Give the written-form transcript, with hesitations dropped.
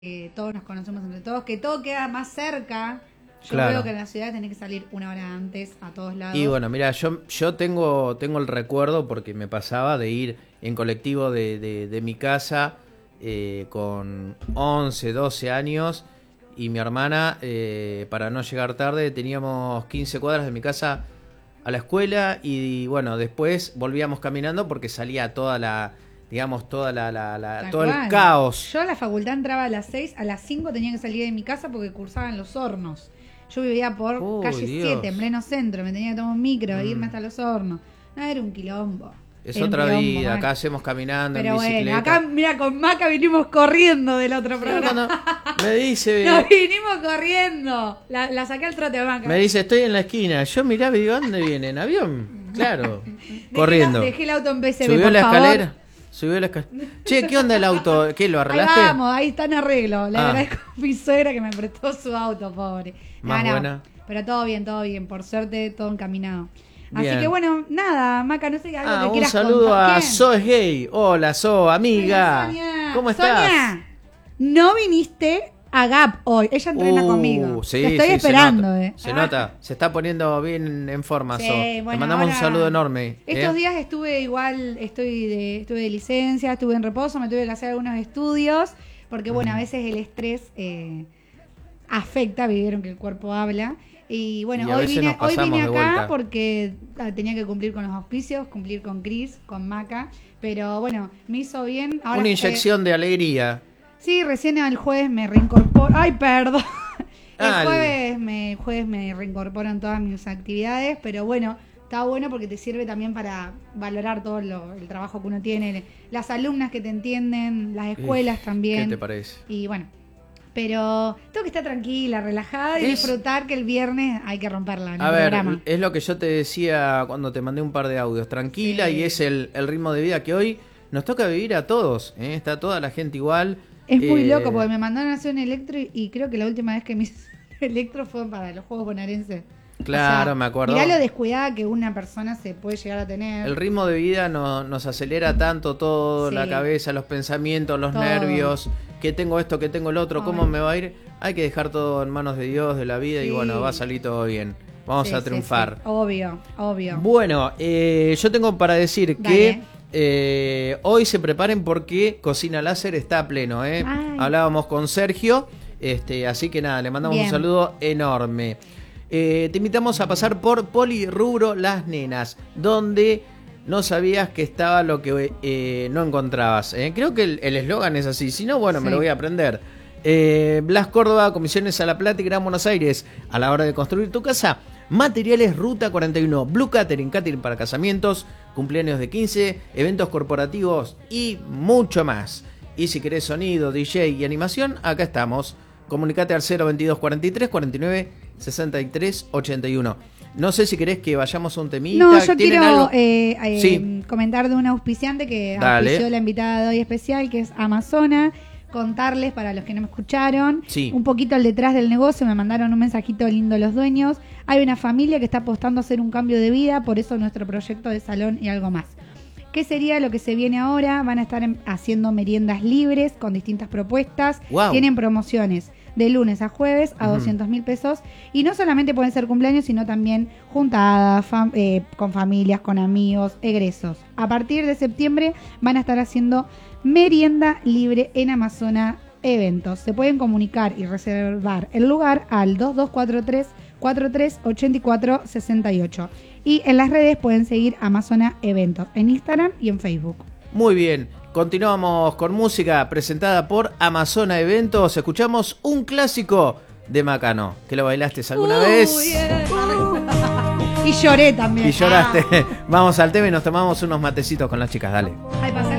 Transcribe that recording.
todos nos conocemos entre todos, que todo queda más cerca. Yo Claro. veo que en la ciudad tenés que salir una hora antes a todos lados. Y bueno, mira, yo tengo el recuerdo porque me pasaba de ir en colectivo de mi casa con 11, 12 años y mi hermana, para no llegar tarde, teníamos 15 cuadras de mi casa a la escuela y bueno, después volvíamos caminando porque salía toda la, digamos, todo el cual. caos. Yo a la facultad entraba a las 6, a las 5 tenía que salir de mi casa porque cursaban Los Hornos. Yo vivía por Uy, calle Dios. 7, en pleno centro, me tenía que tomar un micro e irme hasta Los Hornos. No, era un quilombo. Es Era un otra quilombo, vida, mal. acá hacemos caminando Pero en bueno, bicicleta. acá, mira, con Maca vinimos corriendo del otro Sí, programa. cuando me dice, Nos vinimos corriendo. La saqué al trote, Maca. me dice, estoy en la esquina. Yo miraba y digo, ¿dónde viene? ¿En avión? Claro, corriendo. Dejé el auto en PCB, Subió por la favor. escalera. Subió la escalera. Che, ¿qué onda el auto? ¿Qué, lo arreglaste? Ahí vamos, ahí está en arreglo. Le Ah. agradezco a mi suegra que me prestó su auto, pobre. Más buena. Pero todo bien. Por suerte, todo encaminado. Bien. Así que bueno, nada, Maca, no sé algo que Un quieras saludo contar. a ¿Quién? Zoe Gay. Hola, Zoe, amiga. Hola, Sonia. ¿Cómo estás? Sonia, no viniste a Gap hoy. Ella entrena conmigo. Sí, Te estoy sí, esperando, se nota. Se está poniendo bien en forma, Sí, Zoe. bueno, Te mandamos un ahora- saludo enorme. Estos días estuve igual, estuve de licencia, estuve en reposo, me tuve que hacer algunos estudios, porque bueno, a veces el estrés afecta, vieron que el cuerpo habla. Y bueno, Y a hoy veces vine nos pasamos de acá vuelta. porque tenía que cumplir con los auspicios, cumplir con Chris, con Maca, pero bueno, me hizo bien. Ahora, Una inyección de alegría. Sí, recién el jueves me reincorporo. Ay, perdón. Ah, El jueves me reincorporo en todas mis actividades, pero bueno, está bueno porque te sirve también para valorar todo el trabajo que uno tiene, las alumnas que te entienden, las escuelas también. ¿Qué te parece? Y bueno, pero tengo que estar tranquila, relajada y disfrutar que el viernes hay que romperla en A el ver, programa. es lo que yo te decía cuando te mandé un par de audios. Tranquila, Sí. y es el ritmo de vida que hoy nos toca vivir a todos. Está toda la gente igual. Es muy loco porque me mandaron a hacer un electro y creo que la última vez que me hice electro fue para los Juegos Bonaerenses. Claro, me acuerdo. Mirá lo descuidada que una persona se puede llegar a tener. El ritmo de vida nos acelera tanto todo, Sí. la cabeza, los pensamientos, los Todo. nervios, que tengo esto, que tengo el otro, cómo Ay. me va a ir. Hay que dejar todo en manos de Dios, de la vida, y Sí. bueno, va a salir todo bien. Vamos Sí, a sí, triunfar. sí. Obvio. Bueno, yo tengo para decir Dale. que hoy se preparen porque Cocina Láser está a pleno. Ay. Hablábamos con Sergio, así que nada, le mandamos Bien. un saludo enorme. Te invitamos a pasar por Polirrubro Las Nenas, donde no sabías que estaba lo que no encontrabas. Creo que el eslogan es así, si no, bueno, me Sí. lo voy a aprender. Blas Córdoba, Comisiones a la Plata y Gran Buenos Aires. A la hora de construir tu casa, Materiales Ruta 41, Blue Catering para casamientos, cumpleaños de 15, eventos corporativos y mucho más. Y si querés sonido, DJ y animación, acá estamos. Comunicate al 022 43 49 63 81. No sé si querés que vayamos a un temita. No, yo ¿Tienen quiero algo? Sí. comentar de un auspiciante que Dale. auspició la invitada de hoy especial, que es Amazona. Contarles, para los que no me escucharon, Sí. un poquito al detrás del negocio. Me mandaron un mensajito lindo los dueños. Hay una familia que está apostando a hacer un cambio de vida, por eso nuestro proyecto de salón y algo más. ¿Qué sería lo que se viene ahora? Van a estar haciendo meriendas libres con distintas propuestas. Wow. Tienen promociones de lunes a jueves a 200.000 pesos. Y no solamente pueden ser cumpleaños, sino también juntadas, con familias, con amigos, egresos. A partir de septiembre van a estar haciendo merienda libre en Amazona Eventos. Se pueden comunicar y reservar el lugar al 2243 4384 68. Y en las redes pueden seguir Amazona Eventos en Instagram y en Facebook. Muy bien, continuamos con música presentada por Amazona Eventos. Escuchamos un clásico de Macano. ¿Que lo bailaste alguna vez? Y lloré también. Y lloraste. Vamos al tema y nos tomamos unos matecitos con las chicas, dale. Ay, pasa.